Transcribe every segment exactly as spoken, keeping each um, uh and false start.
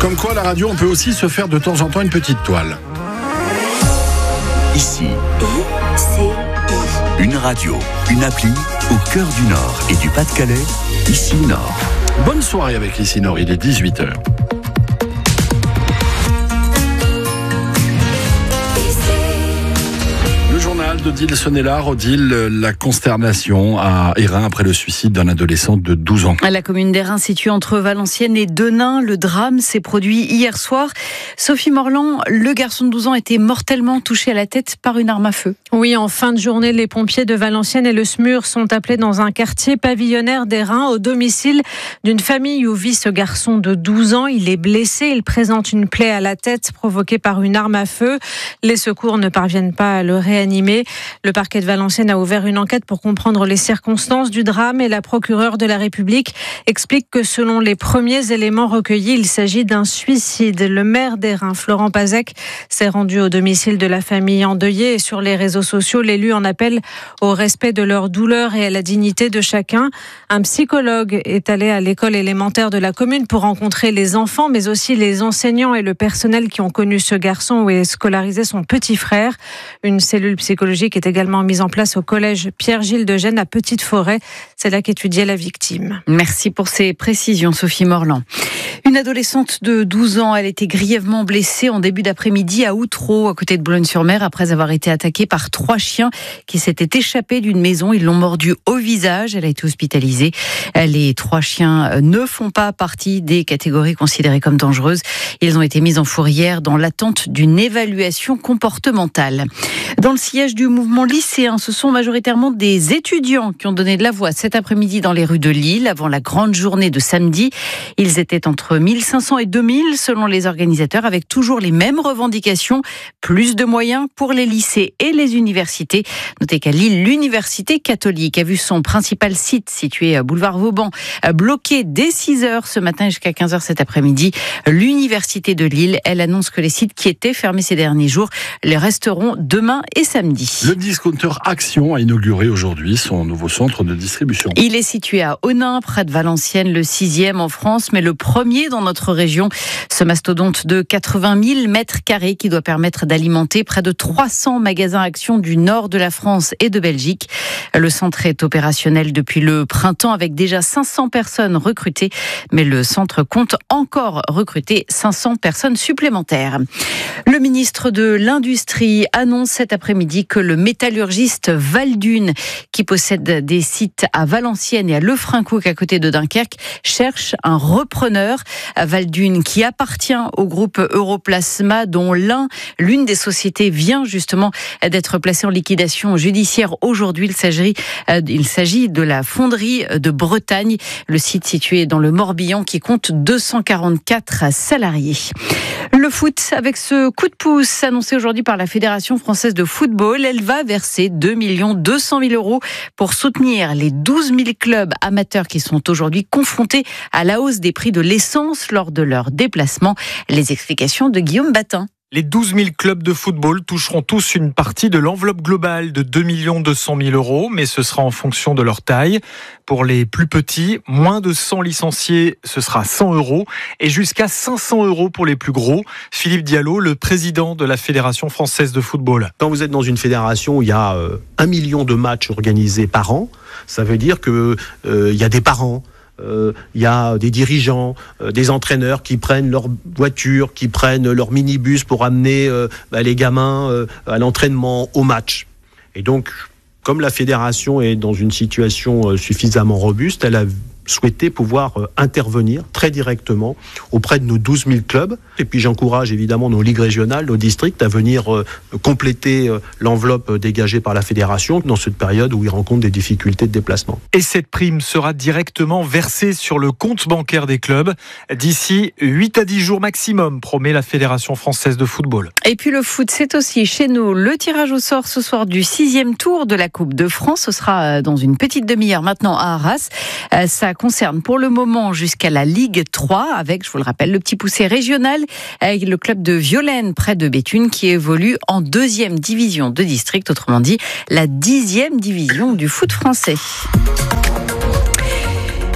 Comme quoi, à la radio, on peut aussi se faire de temps en temps une petite toile. Ici, une radio, une appli au cœur du Nord et du Pas-de-Calais, Ici Nord. Bonne soirée avec Ici Nord, il est dix-huit heures. Odile Sonnellard, Odile, la consternation à Hérin après le suicide d'un adolescent de douze ans. À la commune d'Hérin, située entre Valenciennes et Denain, le drame s'est produit hier soir. Sophie Morland, le garçon de douze ans était mortellement touché à la tête par une arme à feu. Oui, en fin de journée, les pompiers de Valenciennes et le S M U R sont appelés dans un quartier pavillonnaire d'Hérin, au domicile d'une famille où vit ce garçon de douze ans. Il est blessé, il présente une plaie à la tête provoquée par une arme à feu. Les secours ne parviennent pas à le réanimer. Le parquet de Valenciennes a ouvert une enquête pour comprendre les circonstances du drame et la procureure de la République explique que selon les premiers éléments recueillis, il s'agit d'un suicide. Le maire d'Hérin, Florent Pazec, s'est rendu au domicile de la famille endeuillée et sur les réseaux sociaux, l'élu en appelle au respect de leur douleur et à la dignité de chacun. Un psychologue est allé à l'école élémentaire de la commune pour rencontrer les enfants, mais aussi les enseignants et le personnel qui ont connu ce garçon où est scolarisé son petit frère. Une cellule psychologique est également mise en place au collège Pierre-Gilles de Gênes à Petite-Forêt. C'est là qu'étudiait la victime. Merci pour ces précisions, Sophie Morland. Une adolescente de douze ans, elle était grièvement blessée en début d'après-midi à Outreau, à côté de Boulogne-sur-Mer, après avoir été attaquée par trois chiens qui s'étaient échappés d'une maison. Ils l'ont mordue au visage. Elle a été hospitalisée. Les trois chiens ne font pas partie des catégories considérées comme dangereuses. Ils ont été mis en fourrière dans l'attente d'une évaluation comportementale. Dans le sillage du mouvement lycéen, ce sont majoritairement des étudiants qui ont donné de la voix cet après-midi dans les rues de Lille avant la grande journée de samedi. Ils étaient entre mille cinq cents et deux mille selon les organisateurs, avec toujours les mêmes revendications, plus de moyens pour les lycées et les universités. Notez qu'à Lille, l'université catholique a vu son principal site situé à boulevard Vauban bloqué dès six heures ce matin jusqu'à quinze heures cet après-midi. L'université de Lille, elle annonce que les sites qui étaient fermés ces derniers jours les resteront demain et samedi. Le discounter Action a inauguré aujourd'hui son nouveau centre de distribution. Il est situé à Onin, près de Valenciennes, le sixième en France, mais le premier dans notre région. Ce mastodonte de quatre-vingt mille mètres carrés qui doit permettre d'alimenter près de trois cents magasins Action du nord de la France et de Belgique. Le centre est opérationnel depuis le printemps avec déjà cinq cents personnes recrutées, mais le centre compte encore recruter cinq cents personnes supplémentaires. Le ministre de l'Industrie annonce cet après-midi que le métallurgiste Valdune, qui possède des sites à Valenciennes et à Lefrancouc à côté de Dunkerque, cherche un repreneur. Valdune qui appartient au groupe Europlasma, dont l'un, l'une des sociétés vient justement d'être placée en liquidation judiciaire aujourd'hui. Il s'agit, il s'agit de la fonderie de Bretagne, le site situé dans le Morbihan qui compte deux cent quarante-quatre salariés. Le foot, avec ce coup de pouce annoncé aujourd'hui par la Fédération française de football, elle va verser deux millions deux cent mille euros pour soutenir les douze mille clubs amateurs qui sont aujourd'hui confrontés à la hausse des prix de l'essence lors de leur déplacement. Les explications de Guillaume Batin. Les douze mille clubs de football toucheront tous une partie de l'enveloppe globale de deux millions deux cent mille euros, mais ce sera en fonction de leur taille. Pour les plus petits, moins de cent licenciés, ce sera cent euros, et jusqu'à cinq cents euros pour les plus gros. Philippe Diallo, le président de la Fédération française de football. Quand vous êtes dans une fédération où il y a euh, un million de matchs organisés par an, ça veut dire qu'il euh, y a des parents, il euh, y a des dirigeants, euh, des entraîneurs qui prennent leur voiture, qui prennent leur minibus pour amener euh, bah, les gamins euh, à l'entraînement, au match. Et donc, comme la fédération est dans une situation euh, suffisamment robuste, elle a souhaité pouvoir euh, intervenir très directement auprès de nos douze mille clubs. Et puis j'encourage évidemment nos ligues régionales, nos districts à venir euh, compléter euh, l'enveloppe dégagée par la fédération dans cette période où ils rencontrent des difficultés de déplacement. Et cette prime sera directement versée sur le compte bancaire des clubs d'ici huit à dix jours maximum, promet la Fédération française de football. Et puis le foot, c'est aussi chez nous le tirage au sort ce soir du sixième tour de la Coupe de France. Ce sera dans une petite demi-heure maintenant à Arras. Ça concerne pour le moment jusqu'à la Ligue trois avec, je vous le rappelle, le petit poussé régional avec le club de Violaine près de Béthune qui évolue en deuxième division de district, autrement dit la dixième division du foot français.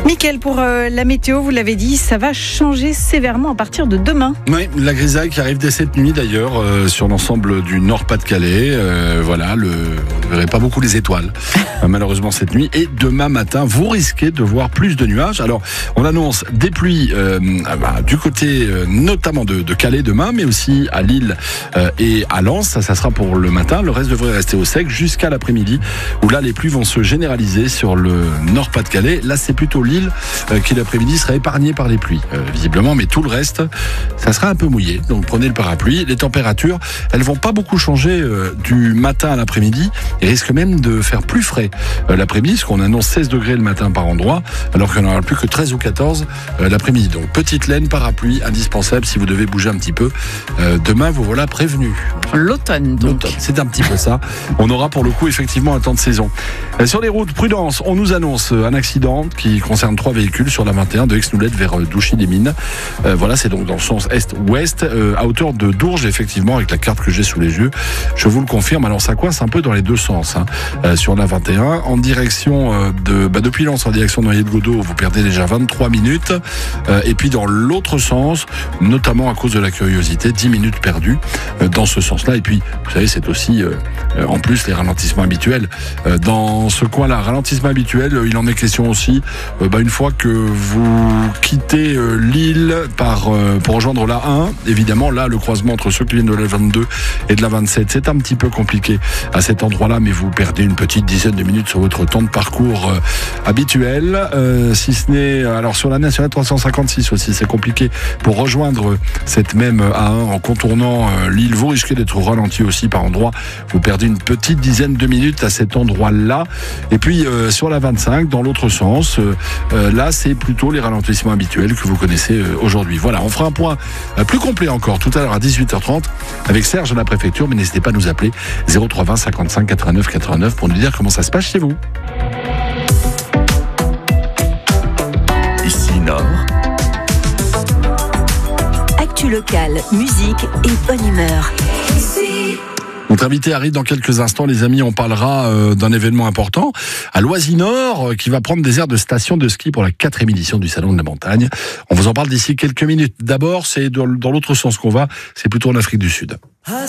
Mickaël, pour euh, la météo, vous l'avez dit, ça va changer sévèrement à partir de demain. Oui, la grisaille qui arrive dès cette nuit d'ailleurs euh, sur l'ensemble du Nord-Pas-de-Calais. Euh, voilà, le, vous ne verrez pas beaucoup les étoiles euh, malheureusement cette nuit. Et demain matin, vous risquez de voir plus de nuages. Alors, on annonce des pluies euh, bah, du côté euh, notamment de, de Calais demain, mais aussi à Lille euh, et à Lens. Ça, ça sera pour le matin. Le reste devrait rester au sec jusqu'à l'après-midi, où là, les pluies vont se généraliser sur le Nord-Pas-de-Calais. Là, c'est plutôt Lille euh, qui l'après-midi sera épargné par les pluies, euh, visiblement, mais tout le reste, ça sera un peu mouillé. Donc prenez le parapluie. Les températures, elles vont pas beaucoup changer euh, du matin à l'après-midi et risquent même de faire plus frais euh, l'après-midi, parce qu'on annonce seize degrés le matin par endroit, alors qu'il n'y en aura plus que treize ou quatorze euh, l'après-midi. Donc petite laine, parapluie, indispensable si vous devez bouger un petit peu. Euh, demain, vous voilà prévenu. L'automne, donc. L'automne, c'est un petit peu ça. On aura pour le coup effectivement un temps de saison. Euh, sur les routes, prudence, on nous annonce un accident qui concerne trois véhicules sur la vingt et un de Aix-Noulette vers euh, Douchy-les-Mines. Euh, voilà, c'est donc dans le sens est-ouest, euh, à hauteur de Dourges, effectivement, avec la carte que j'ai sous les yeux. Je vous le confirme. Alors ça coince un peu dans les deux sens, hein, euh, sur la vingt et un, en direction euh, de, bah, depuis Lens en direction de Noyer-de-Godeau, vous perdez déjà vingt-trois minutes. Euh, et puis dans l'autre sens, notamment à cause de la curiosité, dix minutes perdues euh, dans ce sens-là. Et puis, vous savez, c'est aussi euh, euh, en plus les ralentissements habituels. Euh, dans ce coin-là, ralentissement habituel, euh, il en est question aussi. Euh, bah, une fois que vous quittez euh, Lille par euh, pour rejoindre la un, évidemment, là, le croisement entre ceux qui viennent de la vingt-deux et de la vingt-sept, c'est un petit peu compliqué à cet endroit-là, mais vous perdez une petite dizaine de minutes sur votre temps de parcours euh, habituel. Euh, si ce n'est, alors sur la nationale trois cent cinquante-six aussi, c'est compliqué pour rejoindre cette même A un en contournant euh, Lille. Vous risquez d'être ralenti aussi par endroit. Vous perdez une petite dizaine de minutes à cet endroit-là. Et puis euh, sur la vingt-cinq, dans l'autre sens, euh, euh, là, c'est plutôt les ralentissements habituels que vous connaissez euh, aujourd'hui. Voilà, on fera un point euh, plus complet encore tout à l'heure à dix-huit heures trente avec Serge à la préfecture, mais n'hésitez pas à nous appeler zéro trois vingt cinquante-cinq quatre-vingt-neuf quatre-vingt-neuf pour nous dire comment ça se passe chez vous. Ici Nord. Actu locale, musique et bonne humeur. Notre invité arrive dans quelques instants, les amis. On parlera euh, d'un événement important à Loisy-Nord euh, qui va prendre des aires de station de ski pour la quatrième édition du Salon de la Montagne. On vous en parle d'ici quelques minutes. D'abord, c'est dans, dans l'autre sens qu'on va, c'est plutôt en Afrique du Sud.